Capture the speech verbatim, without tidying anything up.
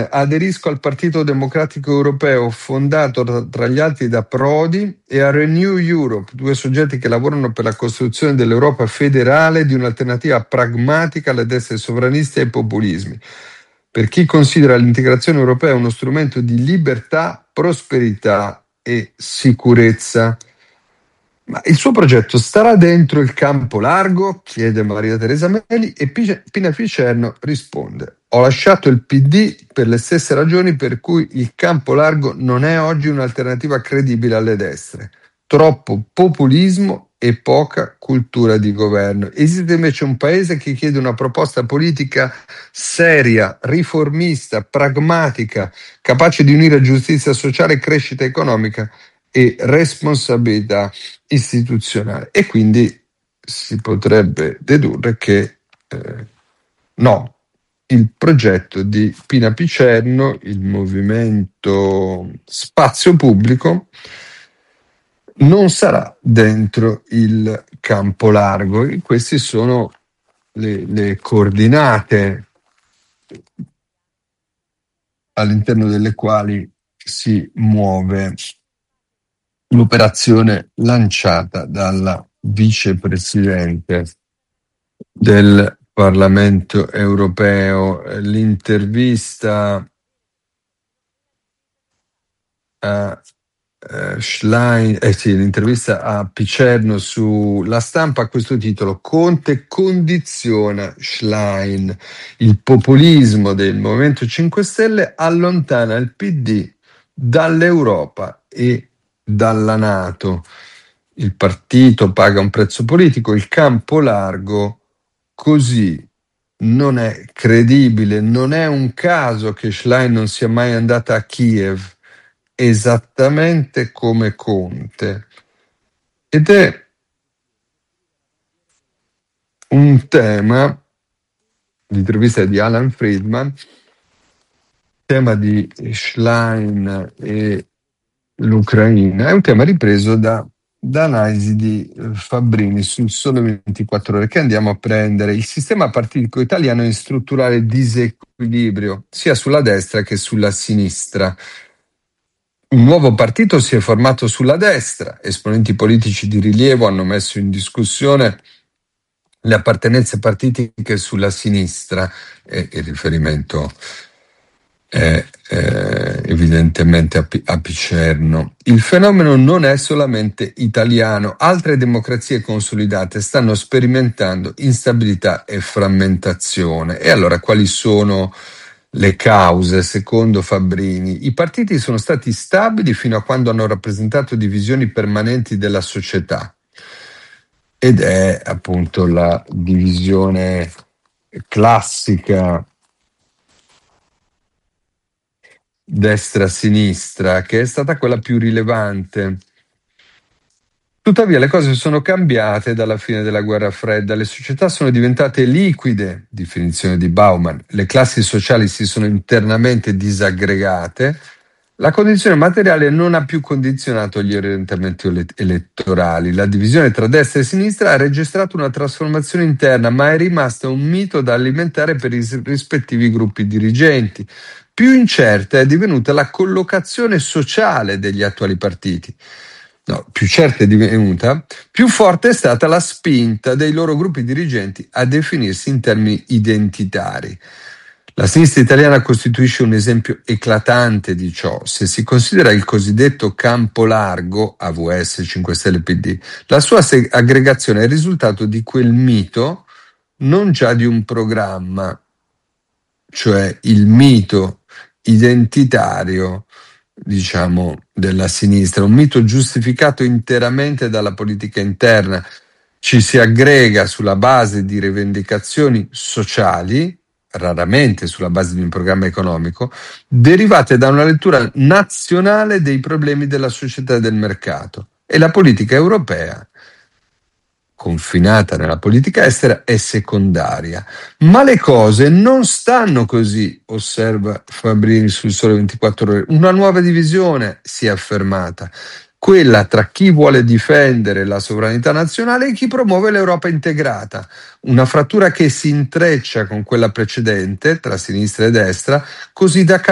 aderisco al Partito Democratico Europeo, fondato tra, tra gli altri da Prodi, e a Renew Europe, due soggetti che lavorano per la costruzione dell'Europa federale, di un'alternativa pragmatica alle destre sovraniste e ai populismi. Per chi considera l'integrazione europea uno strumento di libertà, prosperità e sicurezza. Ma il suo progetto starà dentro il campo largo? Chiede Maria Teresa Meli e Pina Picerno risponde: ho lasciato il P D per le stesse ragioni per cui il campo largo non è oggi un'alternativa credibile alle destre. Troppo populismo e poca cultura di governo. Esiste invece un paese che chiede una proposta politica seria, riformista, pragmatica, capace di unire giustizia sociale, crescita economica e responsabilità istituzionale. E quindi si potrebbe dedurre che eh, no, il progetto di Pina Picerno, il movimento Spazio Pubblico, non sarà dentro il campo largo. E queste sono le, le coordinate all'interno delle quali si muove l'operazione lanciata dalla vicepresidente del Parlamento europeo. L'intervista a uh, Schlein, eh sì, l'intervista a Picerno sulla Stampa ha questo titolo: Conte condiziona Schlein. Il populismo del Movimento cinque Stelle allontana il P D dall'Europa e dalla NATO. Il partito paga un prezzo politico, il campo largo così non è credibile. Non è un caso che Schlein non sia mai andata a Kiev, esattamente come Conte. Ed è un tema, l'intervista di Alan Friedman, tema di Schlein e l'Ucraina, è un tema ripreso da, da analisi di Fabbrini sul Sole ventiquattro Ore, che andiamo a prendere. Il sistema partitico italiano è in strutturale disequilibrio, sia sulla destra che sulla sinistra. Un nuovo partito si è formato sulla destra, esponenti politici di rilievo hanno messo in discussione le appartenenze partitiche sulla sinistra, e il riferimento è eh, evidentemente a, P- a Picerno. Il fenomeno non è solamente italiano, altre democrazie consolidate stanno sperimentando instabilità e frammentazione. E allora quali sono le cause, secondo Fabbrini? I partiti sono stati stabili fino a quando hanno rappresentato divisioni permanenti della società, ed è appunto la divisione classica destra-sinistra che è stata quella più rilevante. Tuttavia le cose sono cambiate dalla fine della guerra fredda, le società sono diventate liquide, definizione di Bauman, le classi sociali si sono internamente disaggregate, la condizione materiale non ha più condizionato gli orientamenti ele- elettorali, la divisione tra destra e sinistra ha registrato una trasformazione interna, ma è rimasta un mito da alimentare per i rispettivi gruppi dirigenti. Più incerta è divenuta la collocazione sociale degli attuali partiti. No, più certa è divenuta, più forte è stata la spinta dei loro gruppi dirigenti a definirsi in termini identitari. La sinistra italiana costituisce un esempio eclatante di ciò. Se si considera il cosiddetto campo largo, A V S, cinque Stelle, P D, la sua aggregazione è il risultato di quel mito, non già di un programma, cioè il mito identitario, diciamo, della sinistra, un mito giustificato interamente dalla politica interna. Ci si aggrega sulla base di rivendicazioni sociali, raramente sulla base di un programma economico, derivate da una lettura nazionale dei problemi della società e del mercato. E la politica europea, confinata nella politica estera, è secondaria. Ma le cose non stanno così, osserva Fabbrini sul Sole ventiquattro Ore. Una nuova divisione si è affermata, quella tra chi vuole difendere la sovranità nazionale e chi promuove l'Europa integrata. Una frattura che si intreccia con quella precedente, tra sinistra e destra, così da